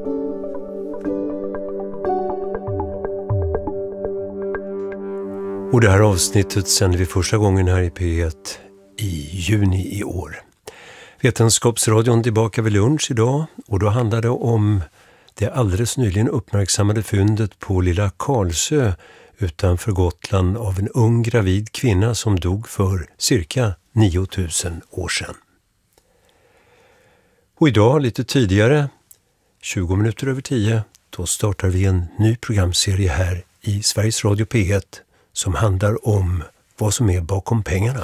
Och det här avsnittet sänder vi första gången här i P1 i juni i år. Vetenskapsradion tillbaka vid lunch idag, och då handlar det om det alldeles nyligen uppmärksammade fyndet på Lilla Karlsö utanför Gotland av en ung gravid kvinna som dog för cirka 9000 år sedan. Och idag lite tidigare, 20 minuter över 10, då startar vi en ny programserie här i Sveriges Radio P1 som handlar om vad som är bakom pengarna.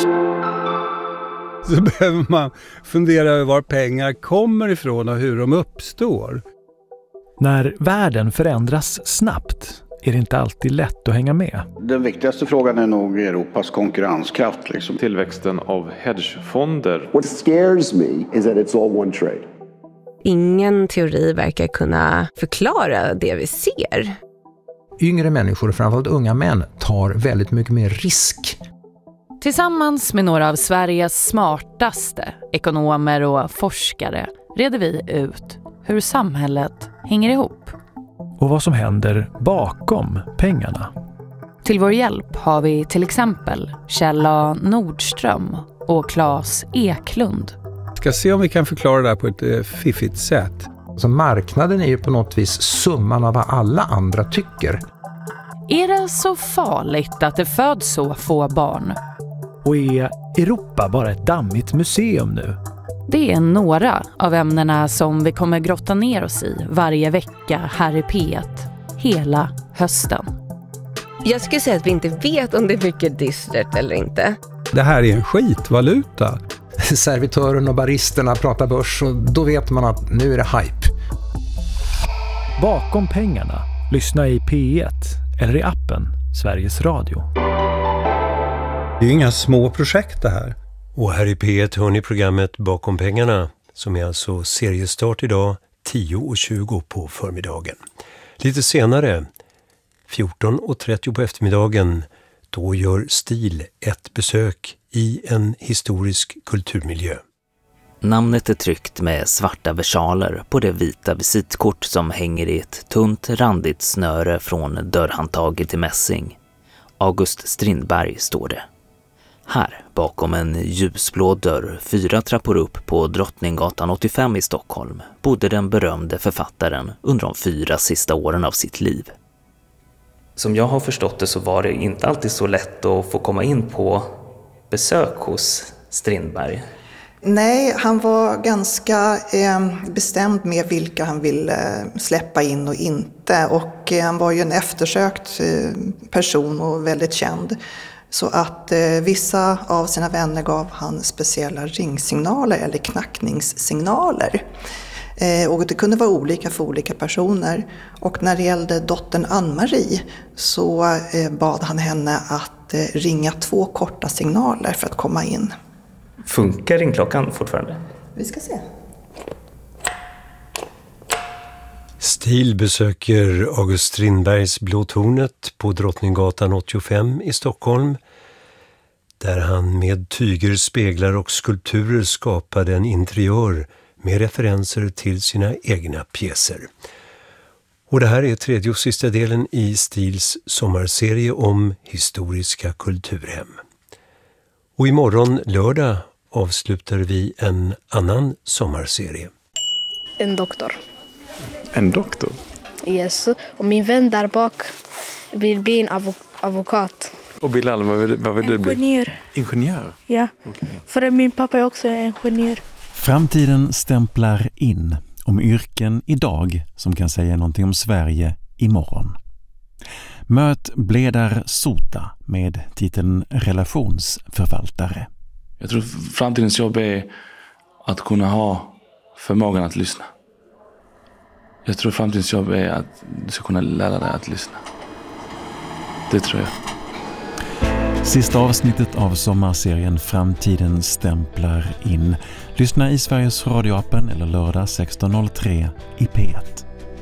Så behöver man fundera över var pengar kommer ifrån och hur de uppstår. När världen förändras snabbt är det inte alltid lätt att hänga med. Den viktigaste frågan är nog Europas konkurrenskraft. Liksom. Tillväxten av hedgefonder. What scares me is that it's all one trade. Ingen teori verkar kunna förklara det vi ser. Yngre människor, framförallt unga män, tar väldigt mycket mer risk. Tillsammans med några av Sveriges smartaste ekonomer och forskare reder vi ut hur samhället hänger ihop. Och vad som händer bakom pengarna. Till vår hjälp har vi till exempel Kjell A. Nordström och Claes Eklund. Ska se om vi kan förklara det här på ett fiffigt sätt. Så marknaden är ju på något vis summan av vad alla andra tycker. Är det så farligt att det föds så få barn? Och är Europa bara ett dammigt museum nu? Det är några av ämnena som vi kommer grotta ner oss i varje vecka här i P1 hela hösten. Jag skulle säga att vi inte vet om det är mycket dystert eller inte. Det här är en skitvaluta. Servitören och baristerna pratar börs och då vet man att nu är det hype. Bakom pengarna, lyssna i P1 eller i appen Sveriges Radio. Det är ju inga små projekt det här. Och här i P1 hör ni programmet Bakom pengarna som är alltså seriestart idag 10:20 på förmiddagen. Lite senare, 14:30 på eftermiddagen, då gör STIL ett besök i en historisk kulturmiljö. Namnet är tryckt med svarta versaler på det vita visitkort som hänger i ett tunt randigt snöre från dörrhandtaget till mässing. August Strindberg står det. Här, bakom en ljusblå dörr 4 trappor upp på Drottninggatan 85 i Stockholm, bodde den berömde författaren under de 4 sista åren av sitt liv. Som jag har förstått det så var det inte alltid så lätt att få komma in på besök hos Strindberg. Nej, han var ganska bestämd med vilka han ville släppa in och inte. Och han var ju en eftersökt person och väldigt känd. Så att vissa av sina vänner gav han speciella ringsignaler eller knackningssignaler. Och det kunde vara olika för olika personer. Och när det gällde dottern Ann-Marie så bad han henne att ringa 2 korta signaler för att komma in. Funkar ringklockan fortfarande? Vi ska se. STIL besöker August Strindbergs Blå tornet på Drottninggatan 85 i Stockholm, där han med tyger, speglar och skulpturer skapade en interiör med referenser till sina egna pjäser. Och det här är 3:e och sista delen i STILs sommarserie om historiska kulturhem. Och imorgon lördag avslutar vi en annan sommarserie. En doktor. En doktor? Yes. Och min vän där bak vill bli en advokat. Och Bilal, vad vill du bli? Ingenjör. Ingenjör? Ja, för min pappa är också ingenjör. Framtiden stämplar in om yrken idag som kan säga någonting om Sverige imorgon. Möt Bledar Sota med titeln relationsförvaltare. Jag tror framtidens jobb är att kunna ha förmågan att lyssna. Jag tror framtidens jobb är att du ska kunna lära dig att lyssna. Det tror jag. Sista avsnittet av sommarserien Framtiden stämplar in. Lyssna i Sveriges radioappen eller lördag 16.03 i P1.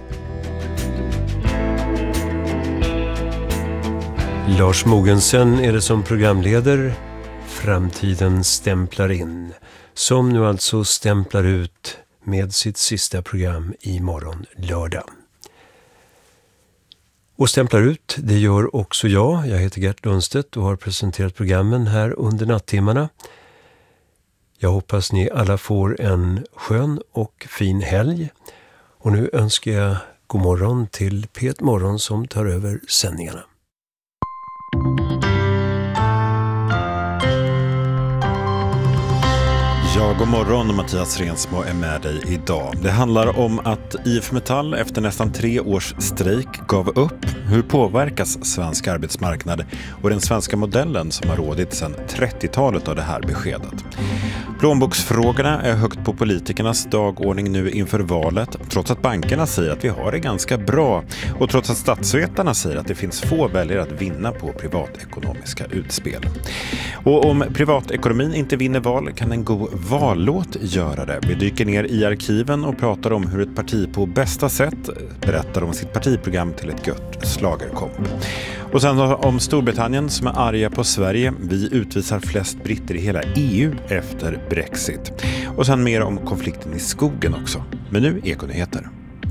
Lars Mogensen är det som programleder Framtiden stämplar in, som nu alltså stämplar ut med sitt sista program imorgon lördag. Och stämplar ut, det gör också jag. Jag heter Gert Lundstedt och har presenterat programmen här under nattimmarna. Jag hoppas ni alla får en skön och fin helg. Och nu önskar jag god morgon till P1 Morgon som tar över sändningarna. Ja, god morgon, Mattias Rensmo är med dig idag. Det handlar om att IF Metall efter nästan 3 års strejk gav upp. Hur påverkas svensk arbetsmarknad och den svenska modellen som har rådit sedan 30-talet av det här beskedet? Plånboksfrågorna är högt på politikernas dagordning nu inför valet, trots att bankerna säger att vi har det ganska bra och trots att statsvetarna säger att det finns få väljare att vinna på privatekonomiska utspel. Och om privatekonomin inte vinner val kan en god vallåt göra det. Vi dyker ner i arkiven och pratar om hur ett parti på bästa sätt berättar om sitt partiprogram till ett gött slagerkomp. Och sen om Storbritannien som är arga på Sverige. Vi utvisar flest britter i hela EU efter Brexit. Och sen mer om konflikten i skogen också. Men nu Ekonyheter.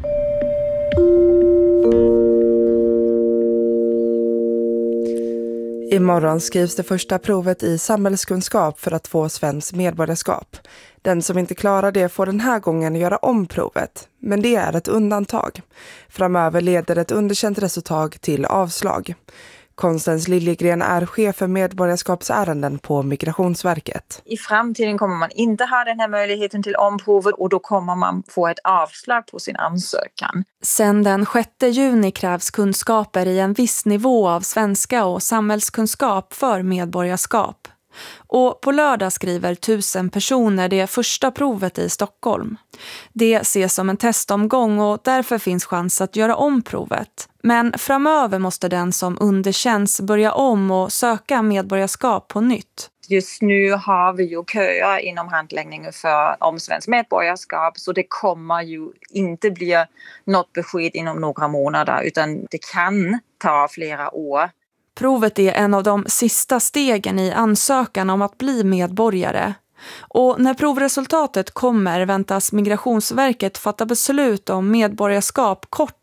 Imorgon skrivs det första provet i samhällskunskap för att få svensk medborgarskap. Den som inte klarar det får den här gången göra om provet, men det är ett undantag. Framöver leder ett underkänt resultat till avslag. Constance Liljegren är chef för medborgarskapsärenden på Migrationsverket. I framtiden kommer man inte ha den här möjligheten till omprov och då kommer man få ett avslag på sin ansökan. Sen den 6 juni krävs kunskaper i en viss nivå av svenska och samhällskunskap för medborgarskap. Och på lördag skriver 1000 personer det första provet i Stockholm. Det ses som en testomgång och därför finns chans att göra om provet. Men framöver måste den som underkänns börja om och söka medborgarskap på nytt. Just nu har vi ju köer inom handläggningen om svenskt medborgarskap så det kommer ju inte bli något besked inom några månader utan det kan ta flera år. Provet är en av de sista stegen i ansökan om att bli medborgare. Och när provresultatet kommer väntas Migrationsverket fatta beslut om medborgarskap kort